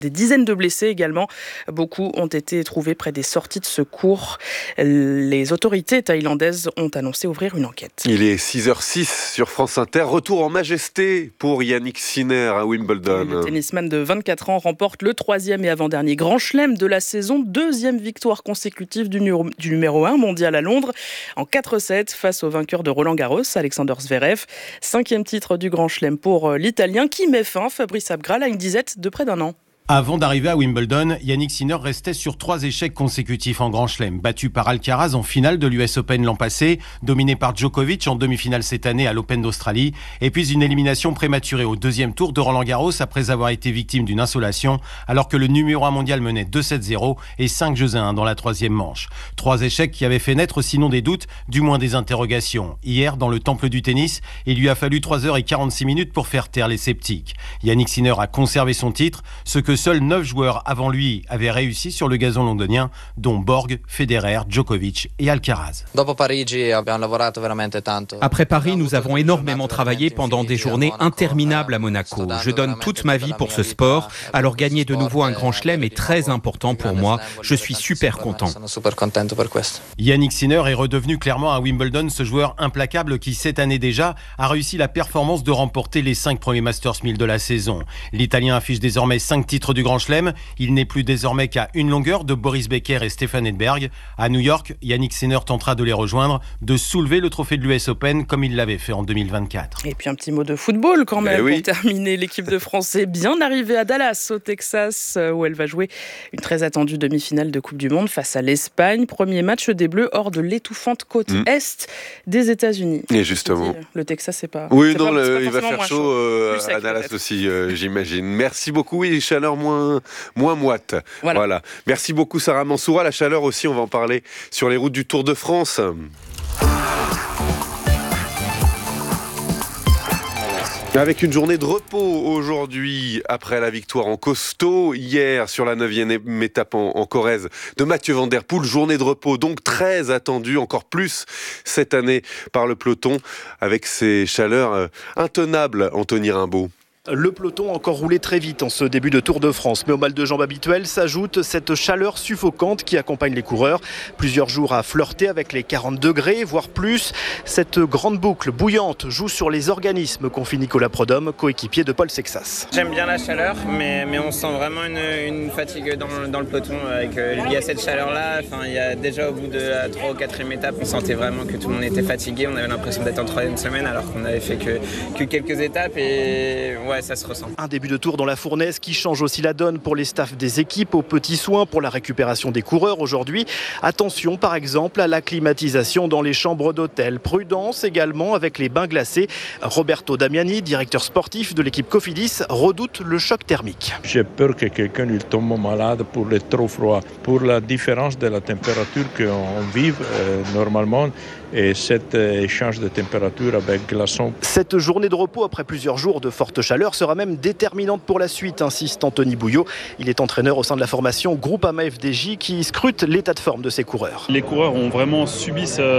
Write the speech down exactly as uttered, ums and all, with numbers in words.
Des dizaines de blessés également. Beaucoup ont été trouvés près des sorties de secours. Les autorités thaïlandaises ont annoncé ouvrir une enquête. Il est six heures six sur France Inter. Retour en majesté pour Jannik Sinner à Wimbledon. Le tennisman de vingt-quatre ans remporte le troisième et avant-dernier grand chelem de la saison. Deuxième victoire consécutive du, nu- du numéro un mondial à Londres. En quatre sept face au vainqueur de Roland Garros, Alexander Zverev. Cinquième titre du grand chelem pour l'Italien qui met fin, Fabrice Abgral, à une disette de près d'un an. Avant d'arriver à Wimbledon, Jannik Sinner restait sur trois échecs consécutifs en Grand Chelem. Battu par Alcaraz en finale de l'U S Open l'an passé, dominé par Djokovic en demi-finale cette année à l'Open d'Australie, et puis une élimination prématurée au deuxième tour de Roland Garros après avoir été victime d'une insolation, alors que le numéro un mondial menait deux sept zéro et cinq jeux à un dans la troisième manche. Trois échecs qui avaient fait naître sinon des doutes, du moins des interrogations. Hier, dans le temple du tennis, il lui a fallu trois heures quarante-six minutes pour faire taire les sceptiques. Jannik Sinner a conservé son titre, ce que seuls neuf joueurs avant lui avaient réussi sur le gazon londonien, dont Borg, Federer, Djokovic et Alcaraz. Après Paris, nous avons énormément travaillé pendant des journées interminables à Monaco. Je donne toute ma vie pour ce sport, alors gagner de nouveau un grand chelem est très important pour moi. Je suis super content. Jannik Sinner est redevenu clairement à Wimbledon ce joueur implacable qui, cette année déjà, a réussi la performance de remporter les cinq premiers Masters mille de la saison. L'Italien affiche désormais cinq titres du Grand Chelem. Il n'est plus désormais qu'à une longueur de Boris Becker et Stefan Edberg. À New York, Jannik Sinner tentera de les rejoindre, de soulever le trophée de l'U S Open comme il l'avait fait en deux mille vingt-quatre. Et puis un petit mot de football quand même oui. pour terminer. L'équipe de France est bien arrivée à Dallas, au Texas, où elle va jouer une très attendue demi-finale de Coupe du Monde face à l'Espagne. Premier match des Bleus hors de l'étouffante côte mmh. est des États-Unis. Et justement. Le Texas, c'est pas. Oui, c'est non, pas, le, c'est pas il va faire chaud euh, sec, à Dallas peut-être. aussi, euh, j'imagine. Merci beaucoup. Oui, chaleur moins, moins moite. Voilà. voilà. Merci beaucoup, Sarah Mansoura. La chaleur aussi, on va en parler sur les routes du Tour de France. Avec une journée de repos aujourd'hui, après la victoire en costaud, hier sur la neuvième étape en, en Corrèze de Mathieu Van Der Poel. Journée de repos donc très attendue, encore plus cette année par le peloton, avec ces chaleurs euh, intenables, Anthony Rimbaud. Le peloton a encore roulé très vite en ce début de Tour de France, mais au mal de jambes habituel s'ajoute cette chaleur suffocante qui accompagne les coureurs. Plusieurs jours à flirter avec les quarante degrés, voire plus. Cette grande boucle bouillante joue sur les organismes, confie Nicolas Prodhomme, coéquipier de Paul Sexas. J'aime bien la chaleur, mais, mais on sent vraiment une, une fatigue dans, dans le peloton. Avec, euh, il y a cette chaleur-là, enfin, il y a déjà au bout de la troisième ou quatrième étape, on sentait vraiment que tout le monde était fatigué. On avait l'impression d'être en troisième semaine alors qu'on avait fait que, que quelques étapes et ouais, ça se ressent. Un début de tour dans la fournaise qui change aussi la donne pour les staffs des équipes, aux petits soins pour la récupération des coureurs aujourd'hui. Attention par exemple à la climatisation dans les chambres d'hôtel. Prudence également avec les bains glacés. Roberto Damiani, directeur sportif de l'équipe Cofidis, redoute le choc thermique. J'ai peur que quelqu'un lui tombe malade pour le trop froid, pour la différence de la température qu'on vive euh, normalement. Et cet échange de température avec glaçons. Cette journée de repos après plusieurs jours de forte chaleur sera même déterminante pour la suite, insiste Anthony Bouillot. Il est entraîneur au sein de la formation Groupama F D J qui scrute l'état de forme de ses coureurs. Les coureurs ont vraiment subi ce